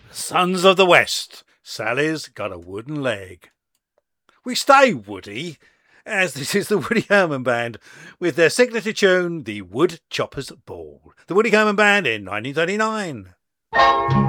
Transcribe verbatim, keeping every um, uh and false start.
Sons of the West, Sally's got a wooden leg. We stay woody, as this is the Woody Herman Band with their signature tune, The Wood Chopper's Ball. The Woody Herman Band in nineteen thirty-nine.